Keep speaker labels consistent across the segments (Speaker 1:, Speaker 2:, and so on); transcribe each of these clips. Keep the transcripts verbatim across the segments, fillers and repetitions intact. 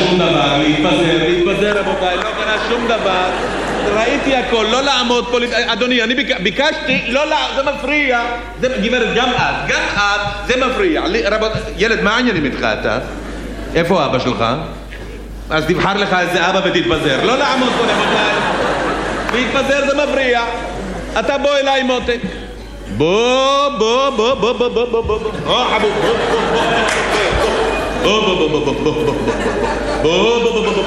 Speaker 1: שום דבר, להתפזר, להתפזר רבותיי, לא קרה שום דבר. ראיתי הכל, לא לעמוד פה, אדוני, אני ביקשתי, לא לעמוד, זה מפריע. גברת, גם את, גם את, זה מפריע. רבותיי, ילד, מה העניינים איתך אתה? איפה אבא שלך? אז תבחר לך איזה אבא ותתפזר. לא לעמוד פה רבותיי. להתפזר זה מפריע. אתה בוא אליי מותק. בוא, בוא, בוא, בוא, בוא, בוא, בוא, בוא, בוא, חבוב, בוא, בוא, בוא, בוא, בוא, בוא, בוא, בוא, בוא, בוא, בוא, בוא, בוא,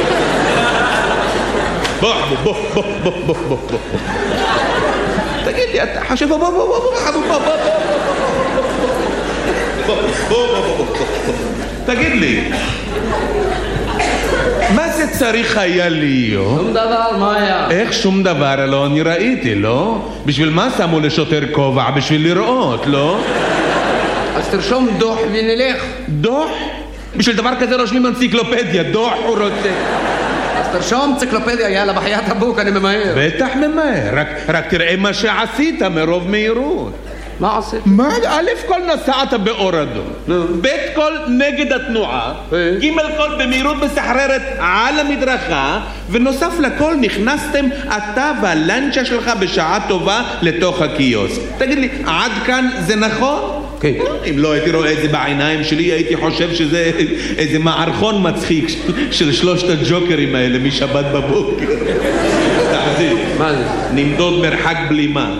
Speaker 1: בוא, חבוב, בוא, בוא, בוא, בוא, בוא, בוא. תגיד לי, אתה חושב, בוא, בוא, בוא, בוא, חבוב, בוא, בוא, בוא, בוא, בוא, בוא, בוא. תגיד לי, מה זה צריך היה להיות?
Speaker 2: שום דבר, מה היה?
Speaker 1: איך שום דבר? לא, אני ראיתי, לא? בשביל מה שמו לשוטר כובע? בשביל לראות, לא?
Speaker 2: אז תרשום דוח ונלך.
Speaker 1: דוח? בשביל דבר כזה רושמים אנציקלופדיה, דוח הוא רוצה.
Speaker 2: אז תרשום אנציקלופדיה, יאללה, בחיית הבוק, אני ממהר.
Speaker 1: בטח ממהר, רק, רק תראה מה שעשית מרוב מהירות.
Speaker 2: מה עשית?
Speaker 1: מה? א' כל נסעת באור אדום, ב' כל נגד התנועה, ג' כל במהירות מסחררת על המדרכה, ונוסף לכל נכנסתם אתה והלנצ'ה שלך בשעה טובה לתוך הקיוסק. תגיד לי, עד כאן זה נכון?
Speaker 2: כן.
Speaker 1: אם לא הייתי רואה את זה בעיניים שלי, הייתי חושב שזה איזה מערכון מצחיק של שלושת הג'וקרים האלה משבת בבוקר. תחזיק.
Speaker 2: מה זה?
Speaker 1: נמדוד מרחק בלימה.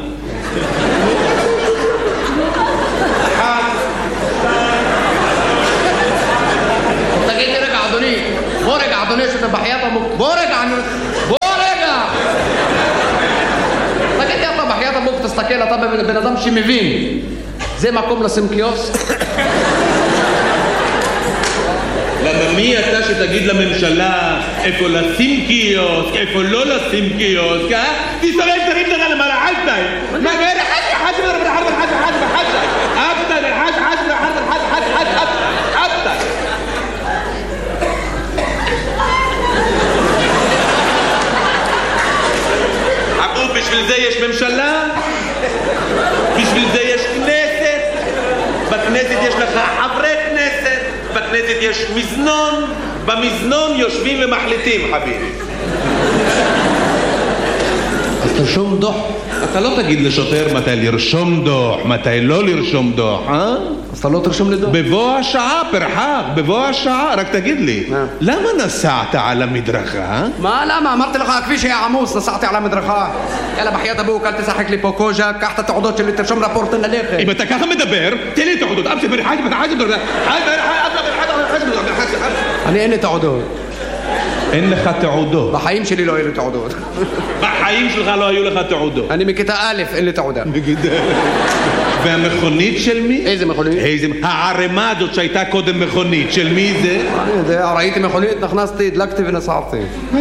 Speaker 2: בוא רגע, אדוני, שאתה בחיית הבוק. בוא רגע, בוא רגע. תגיד לי, אתה בחיית הבוק, תסתכל, אתה בן אדם שמבין. זה מקום לשים קיוסק?
Speaker 1: למה מי אתה שתגיד לממשלה איפה לשים קיוסק, איפה לא לשים קיוסק, אה? תסתובב, תרים לך למעלה, חזי. מה, גארי, חזי, חזי, חזי, חזי, חזי, חזי, חזי, חזי, חזי, חזי, חזי, חזי, חזי. אבו, בשביל זה יש ממשלה, בשביל זה יש כנסת, בכנסת יש לך חברי כנסת, בכנסת יש מזנון, במזנון יושבים ומחליטים, חביבי.
Speaker 2: אז תרשום דוח.
Speaker 1: אתה לא תגיד לשוטר מתי לרשום דוח, מתי לא לרשום דוח, אה?
Speaker 2: אז אתה לא תרשום לי דוח.
Speaker 1: בבוא השעה, פרחק, בבוא השעה, רק תגיד לי, למה נסעת על המדרכה?
Speaker 2: מה, למה? אמרתי לך, הכביש היה עמוס, נסעתי על המדרכה. יאללה, בחיית הבוק, אל תשחק לי פה קוז'ה, קח את התעודות שלי, תרשום רפורט ללכת.
Speaker 1: אם אתה ככה מדבר, תן לי תעודות, אבא שפר, חאג' בן חאג' בן חאג'
Speaker 2: אני אין לי תעודות.
Speaker 1: אין לך תעודות.
Speaker 2: בחיים שלי לא היו לי תעודות.
Speaker 1: בחיים שלך לא היו לך תעודות.
Speaker 2: אני מכיתה א', אין לי תעודה.
Speaker 1: והמכונית של מי?
Speaker 2: איזה מכונית?
Speaker 1: איזה... הערימה הזאת שהייתה קודם מכונית, של מי זה?
Speaker 2: אני יודע, ראיתי מכונית, נכנסתי, הדלקתי ונסעתי.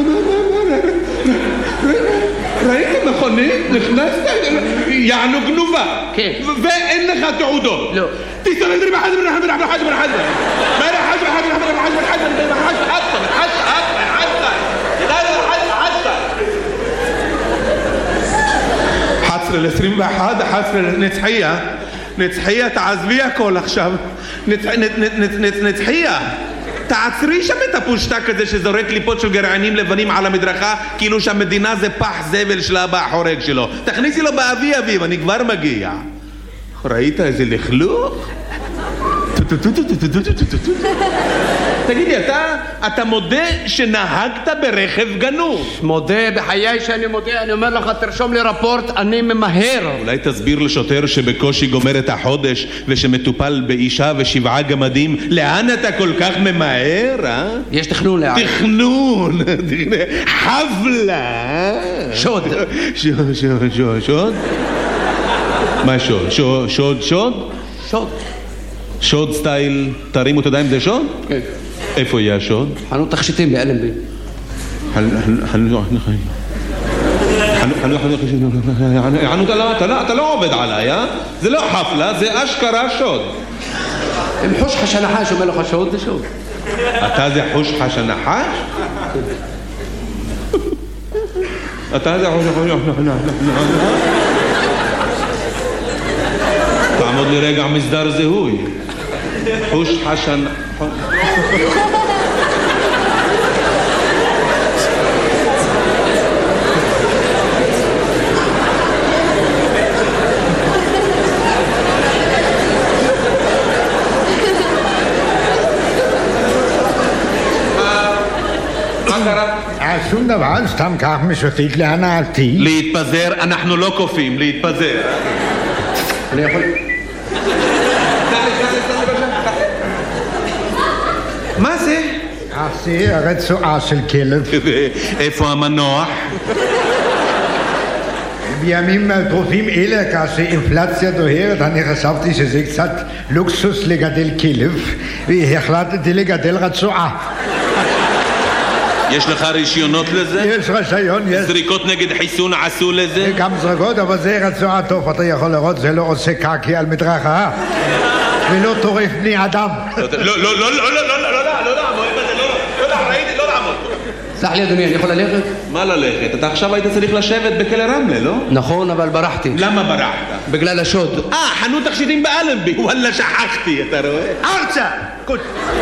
Speaker 1: ראיתי מכונית, נכנסת, יענו גנובה.
Speaker 2: כן.
Speaker 1: ואין לך תעודות.
Speaker 2: לא.
Speaker 1: תסתכל לי בחז בן חז בן חז בן חז מה לה חז בן חז בן חז בן חז בן חז בן חז בן חז حصر العشرين واحد حصر نتحية نتحية تعذبي הכל עכשיו נתחייה תעצרי שם את הפושטה כזה שזורק ליפות של גרעינים לבנים על המדרכה כאילו שהמדינה זה פח זבל של אבא החורג שלו תכניסי לו באבי אביב אני כבר מגיע ראית איזה לכלוך? תגידי, אתה, אתה מודה שנהגת ברכב גנוב?
Speaker 2: מודה, בחיי שאני מודה, אני אומר לך, תרשום לי רפורט, אני ממהר.
Speaker 1: אולי תסביר לשוטר שבקושי גומר את החודש ושמטופל באישה ושבעה גמדים, לאן אתה כל כך ממהר, אה?
Speaker 2: יש תכנון לאן.
Speaker 1: תכנון, חבלה.
Speaker 2: שוד.
Speaker 1: שוד, שוד, שוד, שוד? מה שוד? שוד, שוד, שוד?
Speaker 2: שוד.
Speaker 1: שוד סטייל, תרימו את הידיים, זה שוד? כן. איפה יהיה השוד?
Speaker 2: חנות תכשיטים באלנבי.
Speaker 1: אתה לא עובד עליי, אה? זה לא חפלה, זה אשכרה שוד.
Speaker 2: אם חוש חש הנחש אומר לך שוד, זה שוד.
Speaker 1: אתה זה חוש חש הנחש? אתה זה חוש חש הנחש? תעמוד לי רגע מסדר זיהוי. חוש חשן... קרה?
Speaker 3: שום דבר, סתם כך משוטט להנאתי.
Speaker 1: להתפזר, אנחנו לא קופים, להתפזר.
Speaker 2: אני יכול...
Speaker 1: מה זה?
Speaker 3: זה הרצועה של כלב.
Speaker 1: איפה המנוח?
Speaker 3: בימים טרופים אלה, כאשר אינפלציה דוהרת, אני חשבתי שזה קצת לוקסוס לגדל כלב, והחלטתי לגדל רצועה.
Speaker 1: יש לך רישיונות לזה?
Speaker 3: יש רישיון, יש.
Speaker 1: זריקות נגד חיסון עשו לזה?
Speaker 3: גם זריקות, אבל זה רצועה טוב, אתה יכול לראות, זה לא עושה קקי על מדרכה, ולא טורף בני אדם.
Speaker 1: לא, לא, לא, לא, לא, לא, לא, לא, לא, לא, ראיתי, לא לעמוד.
Speaker 2: סלח לי אדוני, אני יכול ללכת?
Speaker 1: מה ללכת? אתה עכשיו היית צריך לשבת בכלא רמלה, לא?
Speaker 2: נכון, אבל ברחתי.
Speaker 1: למה ברחת?
Speaker 2: בגלל השוד.
Speaker 1: אה, חנות תכשיטים באלנבי. וואלה, שכחתי, אתה רואה?
Speaker 3: ארצה! קוד.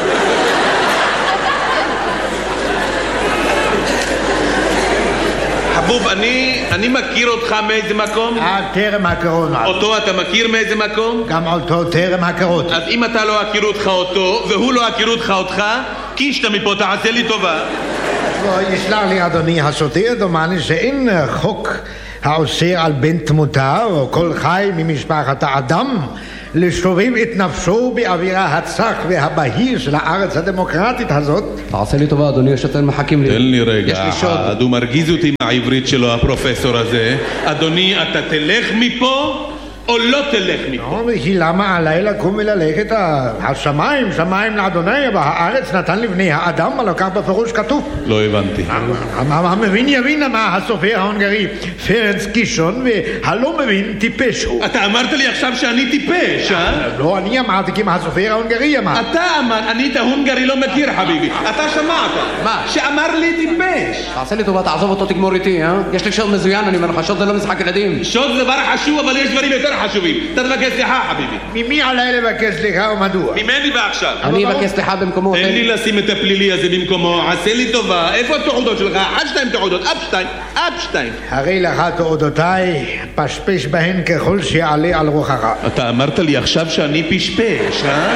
Speaker 1: חבוב, אני, אני מכיר אותך מאיזה מקום?
Speaker 3: אה, טרם הכרון.
Speaker 1: אותו אתה מכיר מאיזה מקום?
Speaker 3: גם אותו טרם הכרות.
Speaker 1: אז אם אתה לא הכירו אותך אותו, והוא לא הכירו אותך אותך, קישת מפה, תעשה לי טובה.
Speaker 3: יסלח לי אדוני השוטר, דומני שאין חוק האוסר על בן תמותה או כל חי ממשפחת האדם לשובב את נפשו באווירה הצח והבהיר של הארץ הדמוקרטית הזאת.
Speaker 2: תעשה לי טובה אדוני, שאתם מחכים לי.
Speaker 1: תן לי רגע,
Speaker 2: יש לי שוד.
Speaker 1: הוא מרגיז אותי מהעברית שלו הפרופסור הזה. אדוני, אתה תלך מפה או לא תלך מפה?
Speaker 3: לא, וכי למה עליי לקום וללכת? השמיים, שמיים לאדוני, והארץ נתן לבני האדם, על כך בפירוש כתוב.
Speaker 1: לא הבנתי.
Speaker 3: המבין יבין מה הסופר ההונגרי פרנץ קישון, והלא מבין טיפש הוא.
Speaker 1: אתה אמרת לי עכשיו שאני טיפש, אה?
Speaker 3: לא, אני אמרתי כי מה הסופר ההונגרי אמר.
Speaker 1: אתה אמר, אני את ההונגרי לא מכיר חביבי. אתה שמעת.
Speaker 2: מה?
Speaker 1: שאמר לי טיפש.
Speaker 2: תעשה לי טובה, תעזוב אותו, תגמור איתי, אה? יש לי שוד מזוין, אני אומר לך, שוד זה לא משחק ילדים.
Speaker 1: שוד זה דבר חשוב, אבל יש דברים יותר חשובים. אתה תבקש סליחה, חביבי.
Speaker 3: ממי עליי לבקש סליחה ומדוע?
Speaker 1: ממני ועכשיו.
Speaker 2: אני אבקש סליחה במקומו.
Speaker 1: תן לי לשים את הפלילי הזה במקומו, עשה לי טובה. איפה התעודות שלך? עד שתיים תעודות, אף שתיים, אף שתיים.
Speaker 3: הרי לך תעודותיי, פשפש בהן ככל שיעלה על רוחך.
Speaker 1: אתה אמרת לי עכשיו שאני פשפש, אה?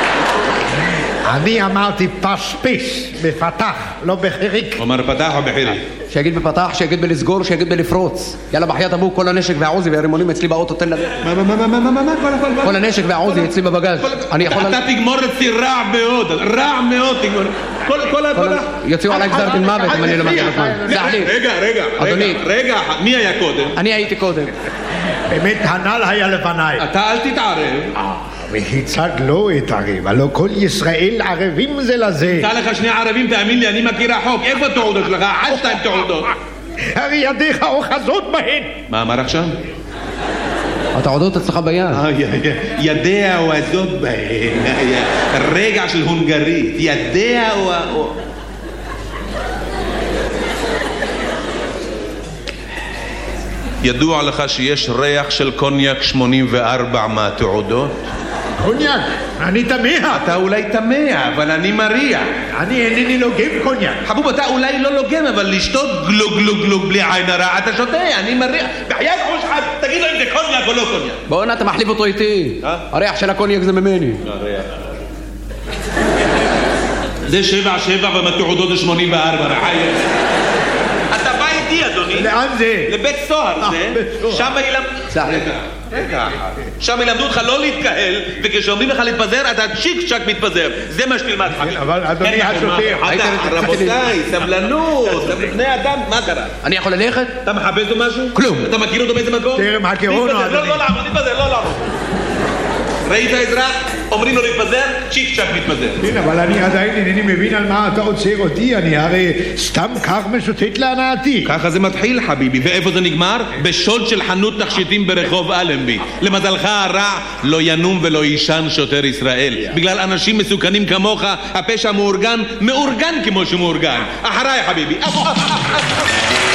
Speaker 3: אני אמרתי פשפש, בפתח, לא בחיריק.
Speaker 1: אומר פתח או בחיריק?
Speaker 2: שיגיד בפתח, שיגיד בלסגור, שיגיד בלפרוץ. יאללה בחיית אבו, כל הנשק והעוזי והרימונים אצלי באוטו, תן לדבר.
Speaker 1: מה, מה, מה, מה, מה, מה, מה, כל הכל,
Speaker 2: כל הנשק והעוזי אצלי בבגז. אני יכול...
Speaker 1: אתה תגמור אצלי רע מאוד, רע מאוד תגמור. כל, כל, כל...
Speaker 2: יוציאו עליי גזר דין מוות אם אני לא מגיע בזמן. סלח לי.
Speaker 1: רגע, רגע,
Speaker 2: אדוני.
Speaker 1: רגע, מי היה קודם?
Speaker 2: אני הייתי קודם.
Speaker 3: באמת הנ"ל היה לפניי.
Speaker 1: אתה אל תתערב.
Speaker 3: וכיצד לא אתערב? הלא כל ישראל ערבים זה לזה.
Speaker 1: תמצא לך שני ערבים, תאמין לי, אני מכיר החוק. איפה התעודות שלך? עד שתיים תעודות.
Speaker 3: הרי ידיך אוחזות בהן.
Speaker 1: מה אמר עכשיו?
Speaker 2: התעודות אצלך ביד.
Speaker 1: ידיה אוחזות בהן. רגע של הונגרית. ידיה או... ידוע לך שיש ריח של קוניאק שמונים וארבע מהתעודות?
Speaker 3: קוניאק? אני תמה.
Speaker 1: אתה אולי תמה, אבל אני מריח.
Speaker 3: אני אינני לוגם קוניאק.
Speaker 1: חבוב, אתה אולי לא לוגם, אבל לשתות גלוג גלוג גלוג בלי עין הרע, אתה שותה, אני מריח. בחיית חוש חד, תגיד לו אם זה קוניאק או לא קוניאק.
Speaker 2: בוא נה, אתה מחליף אותו איתי. הריח של הקוניאק זה ממני.
Speaker 1: זה שבע שבע ומתעודות זה שמונים וארבע, רחיים. אתה בא איתי, אדוני.
Speaker 3: לאן זה?
Speaker 1: לבית סוהר זה. שם ילמדו...
Speaker 2: סלח לי.
Speaker 1: רגע. שם ילמדו אותך לא להתקהל, וכשאומרים לך להתפזר, אתה צ'יק צ'ק מתפזר. זה מה שתלמד חביב.
Speaker 3: אבל אדוני השוטר.
Speaker 1: רבותיי, סבלנות, בני אדם, מה קרה?
Speaker 2: אני יכול ללכת?
Speaker 1: אתה מחפש לו משהו?
Speaker 2: כלום.
Speaker 1: אתה מכיר אותו באיזה מקום?
Speaker 3: טרם הכירונו,
Speaker 1: להתפזר,
Speaker 3: אדוני.
Speaker 1: לא, לא לעמוד, להתפזר, לא לעמוד. ראית אזרח? אומרים לו להתפזר, צ'יק צ'ק מתפזר.
Speaker 3: כן, אבל אני עדיין אינני מבין על מה אתה עוצר אותי, אני הרי סתם כך משוטט להנאתי.
Speaker 1: ככה זה מתחיל חביבי, ואיפה זה נגמר? בשוד של חנות תכשיטים ברחוב אלנבי. למזלך הרע לא ינום ולא יישן שוטר ישראל. בגלל אנשים מסוכנים כמוך, הפשע מאורגן, מאורגן כמו שמאורגן. אחריי חביבי.